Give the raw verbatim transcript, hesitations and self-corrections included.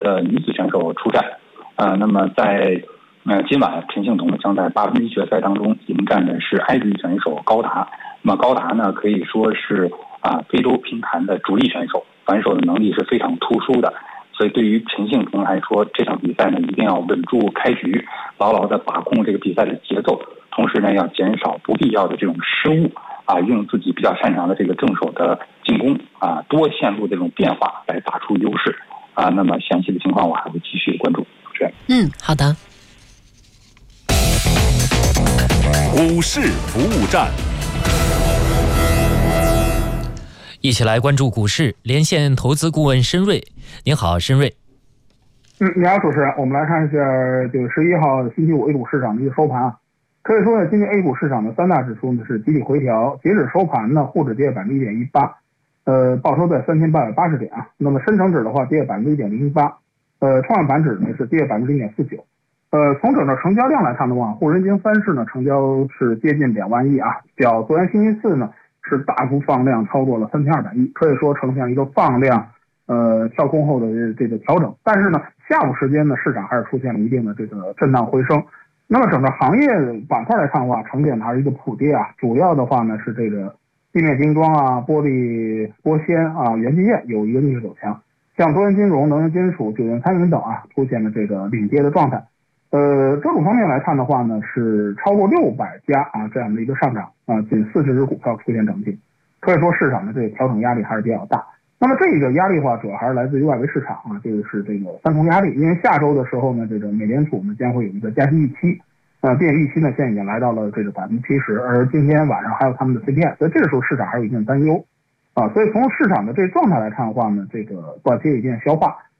的女子选手出战。呃，那么在呃今晚陈幸同将在八分之一决赛当中迎战的是埃及选手高达。那么高达呢，可以说是啊非洲乒坛的主力选手，反手的能力是非常突出的。所以对于陈幸同来说，这场比赛呢一定要稳住开局，牢牢的把控这个比赛的节奏，同时呢要减少不必要的这种失误啊，用自己比较擅长的这个正手的进攻啊，多线路这种变化来打出优势啊。那么详细的情况我还会继续关注。主持人， 嗯，好的。 股市服务站， 一起来关注股市，连线投资顾问申瑞。您好，申瑞。 嗯，你好，主持人。我们来看一下这个十一号星期五 A 股市场的一个收盘啊。可以说呢，今天 A 股市场的三大指数呢是集体回调，截止收盘呢，沪指跌百分之一点一八，呃，报收在三千八百八十点啊。那么深成指的话跌百分之一点零八，呃，创业板指呢是跌百分之零点四九。呃，从整个成交量来看的话，沪深经三市呢成交是接近两万亿啊，较昨天星期四呢是大幅放量超过了三千二百亿，可以说呈现一个放量呃跳空后的这个调整。但是呢，下午时间呢，市场还是出现了一定的这个震荡回升。那么整个行业板块来看的话，呈现的还是一个普跌啊，主要的话呢是这个地面精装啊、玻璃、玻纤啊、元器件有一个逆势走强，像多元金融、能源金属、酒店餐饮等啊，出现了这个领跌的状态。呃，个股方面来看的话呢，是超过六百家啊这样的一个上涨啊，仅四十只股票出现整体，可以说市场的这个调整压力还是比较大。那么这个压力的话，主要还是来自于外围市场啊，这个是这个三重压力。因为下周的时候呢，这个美联储呢将会有一个加息预期，呃，并预期呢现在已经来到了这个百分之七十，而今天晚上还有他们的 C P I， 所以这个时候市场还有一定担忧啊。所以从市场的这个状态来看的话呢，这个短期有一定消化。